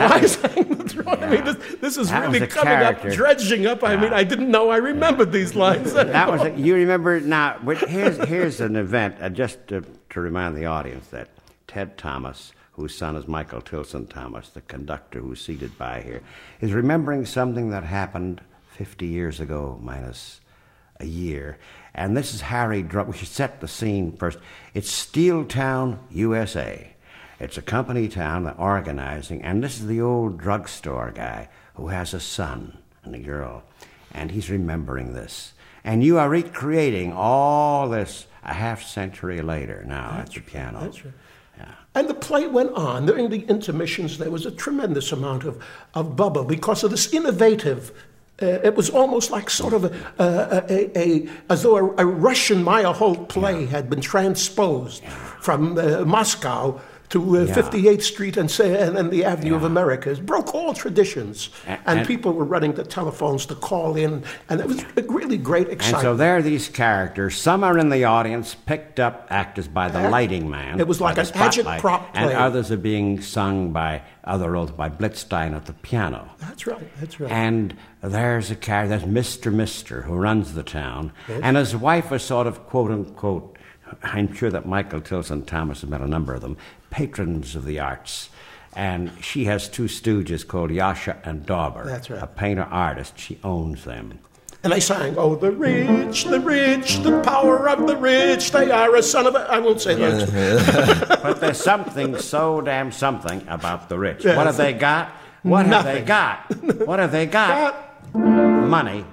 I sang the throne. Yeah. I mean, this is really coming character. Up, dredging up. I mean, I didn't know I remembered these lines. That was you remember now. Here's an event just to remind the audience that Ted Thomas, whose son is Michael Tilson Thomas, the conductor who's seated by here, is remembering something that happened 50 years ago, minus a year. And this is Harry Drum. We should set the scene first. It's Steeltown, USA. It's a company town, they're organizing, and this is the old drugstore guy who has a son and a girl, and he's remembering this. And you are recreating all this a half century later now at the piano. That's right. Yeah. And the play went on. During the intermissions, there was a tremendous amount of bubble because of this innovative. It was almost like sort of as though a Russian Maya Holt play had been transposed from Moscow to 58th Street and the Avenue of Americas. Broke all traditions. And people were running the telephones to call in. And it was a really great excitement. And so there are these characters. Some are in the audience, picked up actors by the lighting man. It was like an agitprop play. And others are being sung by Blitzstein at the piano. That's right. And there's a character, there's Mr. Mister, who runs the town. Yes. And his wife is sort of, quote unquote, I'm sure that Michael Tilson Thomas has met a number of them, patrons of the arts. And she has two stooges called Yasha and Dauber. That's right. A painter-artist. She owns them. And they sang, oh, the rich, the power of the rich, they are a son of a... I won't say that. But there's something so damn something about the rich. Yes. What have they got? What have they got? What have they got? Money.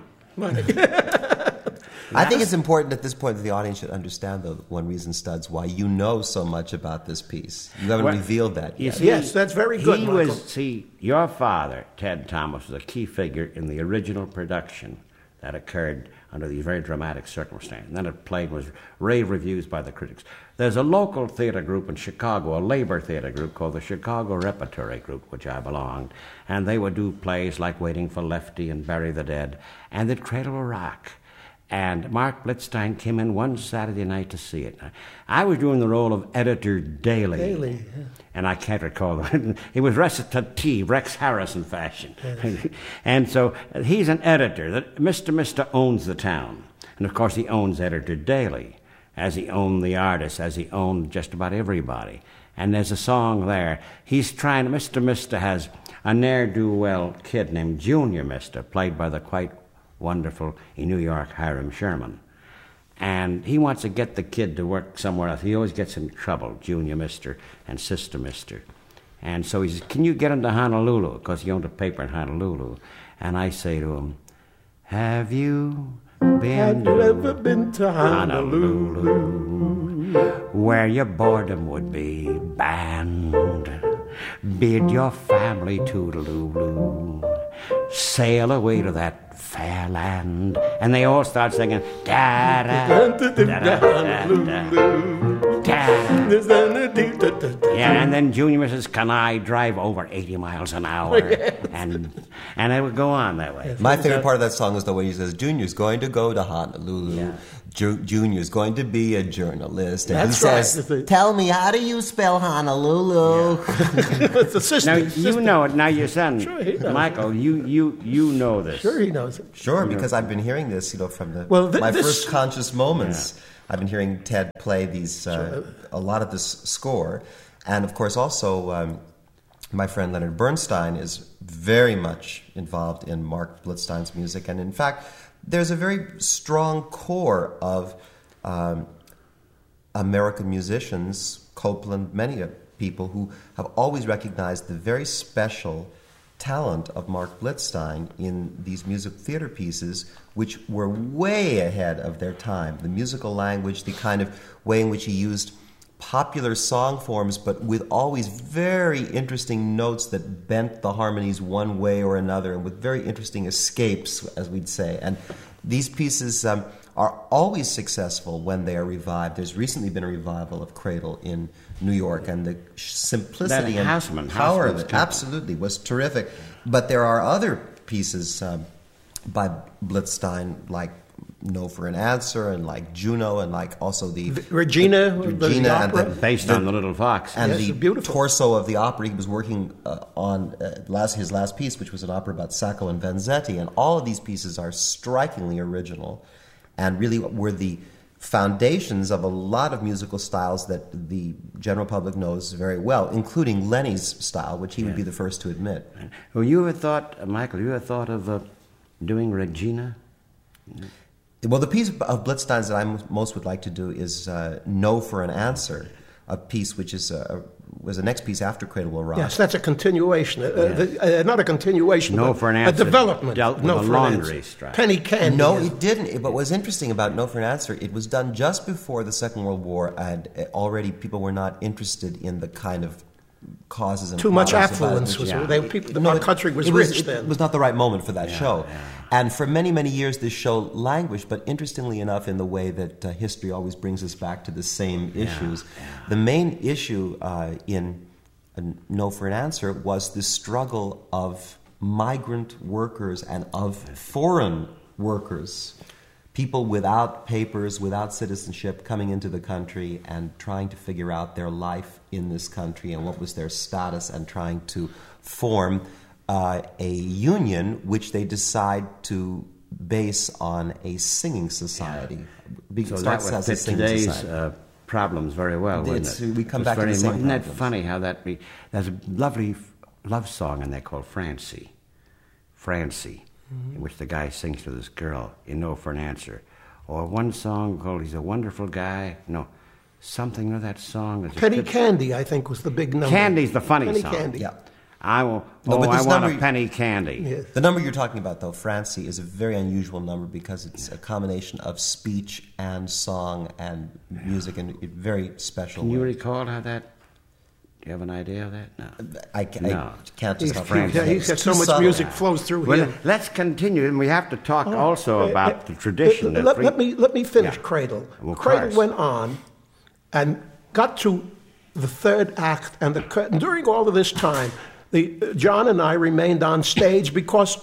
I think it's important at this point that the audience should understand, though, one reason, Studs, why you know so much about this piece. You haven't revealed that yet. Yes, that's very good, Michael. Your father, Ted Thomas, was a key figure in the original production that occurred under these very dramatic circumstances. And then it played, was rave reviews by the critics. There's a local theater group in Chicago, a labor theater group called the Chicago Repertory Group, which I belonged, and they would do plays like Waiting for Lefty and Bury the Dead, and they'd Cradle of Rock. And Mark Blitzstein came in one Saturday night to see it. I was doing the role of editor Daly. And I can't recall. It was recitative, Rex Harrison fashion. Yes. And so he's an editor. Mr. Mister owns the town. And, of course, he owns editor Daly, as he owned the artists, as he owned just about everybody. And there's a song there. Mr. Mister has a ne'er-do-well kid named Junior Mister, played by the quite wonderful in New York, Hiram Sherman. And he wants to get the kid to work somewhere else. He always gets in trouble, Junior Mister and Sister Mister. And so he says, can you get him to Honolulu? Because he owned a paper in Honolulu. And I say to him, have you ever been to Honolulu? Where your boredom would be banned. Bid your family toodaloo. Sail away to that fair land. And they all start singing da da da da da da. Yeah, and then Junior Mrs. Can I drive over 80 miles an hour? Yes. And it would go on that way. My favorite part of that song is the way he says, Junior's going to go to Honolulu. Yeah. Junior's going to be a journalist. And he says, tell me, how do you spell Honolulu? Yeah. Now, you know it. Now, your son, Michael, you know this. Sure he knows it. Sure, because I've been hearing this, from my first conscious moments. Yeah. I've been hearing Ted play these, a lot of this score. And, of course, also, my friend Leonard Bernstein is very much involved in Mark Blitzstein's music. And, in fact, there's a very strong core of American musicians, Copland, many people who have always recognized the very special talent of Mark Blitzstein in these music theater pieces, which were way ahead of their time. The musical language, the kind of way in which he used popular song forms, but with always very interesting notes that bent the harmonies one way or another, and with very interesting escapes, as we'd say. And these pieces are always successful when they are revived. There's recently been a revival of Cradle in New York, and the simplicity and power of it absolutely was terrific. But there are other pieces by Blitzstein, like No for an Answer and like Juno and like also the Regina, the opera. Based on The Little Fox. and Yes, the beautiful. torso of the opera. He was working on his last piece, which was an opera about Sacco and Vanzetti, and all of these pieces are strikingly original, and really were the foundations of a lot of musical styles that the general public knows very well, including Lenny's style, which he would be the first to admit. Well, you ever thought, Michael, you ever thought of doing Regina? Well, the piece of Blitzstein's that I most would like to do is No for an Answer, a piece which is was the next piece after Cradle Will Rock. Yes, that's a continuation. Not a continuation, No but for an Answer a development. dealt with No the for an laundry Answer. strike. Penny Candy. No, is- it didn't. But what's interesting about No for an Answer, it was done just before the Second World War, and already people were not interested in the kind of causes and Too much problems about it, affluence which- was. Our country was rich then. It was not the right moment for that show. Yeah. And for many, many years, this show languished, but interestingly enough, in the way that history always brings us back to the same issues. The main issue in No for an Answer was the struggle of migrant workers and of foreign workers, people without papers, without citizenship, coming into the country and trying to figure out their life in this country and what was their status, and trying to form a union which they decide to base on a singing society. So that would fit today's problems very well, wouldn't it? We come back to the same Isn't that problems. funny how that be? There's a lovely love song in there called Francie, in which the guy sings to this girl, you know, for an answer. Or one song called He's a Wonderful Guy. No, something of that song. Penny Candy, I think, was the big number. Candy's the funny Penny song. Candy. Yeah. I will. No, but I this want number- a penny candy. Yes. The number you're talking about, though, Francie, is a very unusual number because it's a combination of speech and song and music in a very special Can you way. recall how that? Do you have an idea of that? No. I can't just help Francie. it. He's got It's so too much subtle. music flows through Well, him. let's continue, and we have to talk also about the tradition. that Let me finish Yeah. Cradle. Well, of Cradle course. went on and got to the third act, and during all of this time, John and I remained on stage because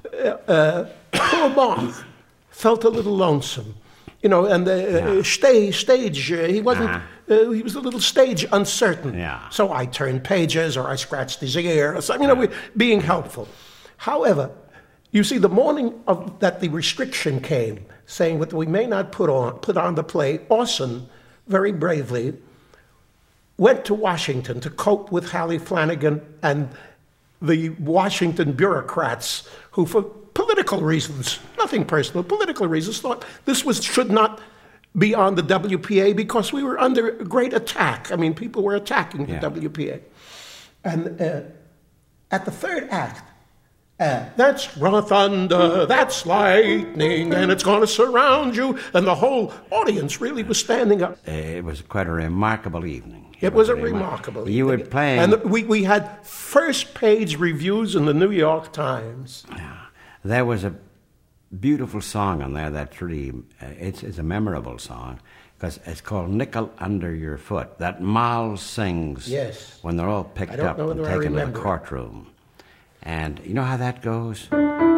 poor Bach felt a little lonesome. You know, and stage, he wasn't, he was a little stage uncertain. Yeah. So I turned pages, or I scratched his ear, or something, you know, being helpful. However, you see, the morning that the restriction came, saying that we may not put on the play, Orson very bravely went to Washington to cope with Hallie Flanagan and the Washington bureaucrats who, for political reasons, nothing personal, political reasons, thought this should not be on the WPA because we were under great attack. I mean, people were attacking the WPA. And at the third act, that's raw thunder, that's lightning, and it's going to surround you. And the whole audience really was standing up. It was quite a remarkable evening. It was a remarkable You were evening. playing... And we had first-page reviews in the New York Times. There was a beautiful song on there that's really... it's a memorable song, because it's called Nickel Under Your Foot, that Miles sings when they're all picked up and taken to the courtroom. And you know how that goes?